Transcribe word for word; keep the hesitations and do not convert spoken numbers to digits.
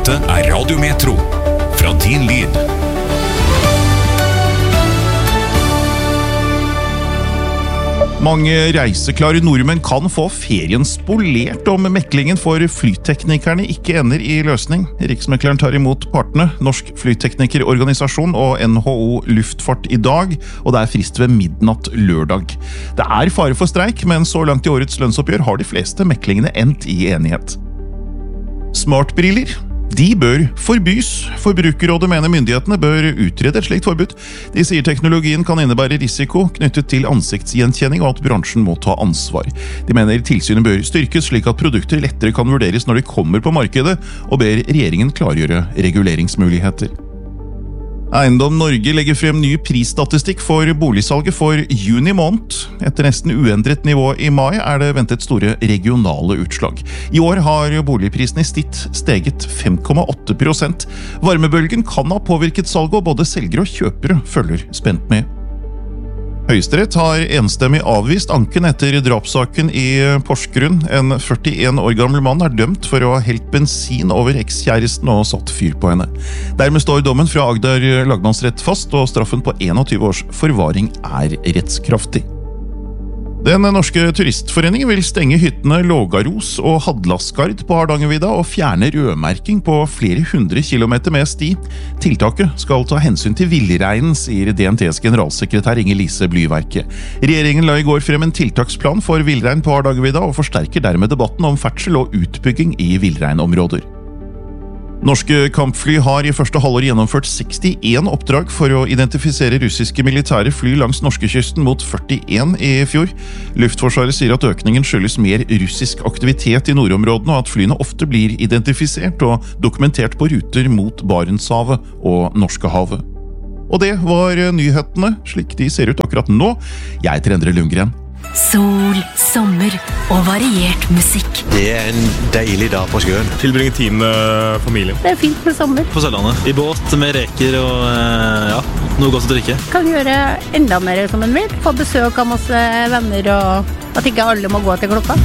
Dette er Radio Metro, fra din lyd. Mange reiseklare nordmenn kan få ferien spolert om meklingen for flyteknikerne ikke ender i løsning. Riksmekleren tar imot partene, Norsk Flyteknikerorganisasjon og N H O Luftfart i dag, og det er frist ved midnatt lørdag. Det er fare for streik, men så langt i årets lønnsoppgjør har de fleste meklingene endt i enighet. Smartbriller, de bør forbys. Forbrukerrådet mener myndighetene bør utrede et slikt forbud. De sier teknologien kan innebære risiko knyttet til ansiktsgjenkjenning og at bransjen må ta ansvar. De mener tilsynet bør styrkes slik at produkter lettere kan vurderes når de kommer på markedet, og ber regjeringen klargjøre reguleringsmuligheter. Eiendom Norge legger frem ny prisstatistikk for boligsalget for juni måned. Etter nesten uendret nivå i mai er det ventet store regionale utslag. I år har boligprisen i snitt steget fem komma åtte prosent. Varmebølgen kan ha påvirket salget, og både selgere og kjøpere følger spent med. Høyesterett har enstemmig avvist anken etter drapssaken i Porsgrunn. En førtien år gammel mann er dømt for å ha helt bensin over ekskjæresten og satt fyr på henne. Dermed står dommen fra Agder lagmannsrett fast, og straffen på enogtyve års forvaring er rettskraftig. Den norske turistforeningen vil stenge hyttene Lågaros og Hadlasgard på Hardangervidda og fjerne rødmerking på flere hundre kilometer med sti. Tiltaket skal ta hensyn til villreinen, sier D N T's generalsekretær Inger-Lise Blyverke. Regjeringen la i går frem en tiltaksplan for villrein på Hardangervidda og forsterker dermed debatten om ferdsel og utbygging i villreinområder. Norske kampfly har i første halvår gjennomført sekstien oppdrag for å identifisere russiske militære fly langs norskekysten mot førtien i fjor. Luftforsvaret sier at økningen skyldes mer russisk aktivitet i nordområdene, og at flyene ofte blir identifisert og dokumentert på ruter mot Barentshavet og Norskehavet. Og det var nyhetene, slik de ser ut akkurat nå. Jeg heter Endre Lundgren. Sol, sommer og variert musikk. Det er en deilig dag på sjøen. Tilbringe tid med familien. Det er fint med sommer. På Sørlandet. I båt med reker og ja, noe godt å drikke. Kan gjøre enda mer som en vil. Få besøk av masse venner, og at ikke alle må gå til klokka.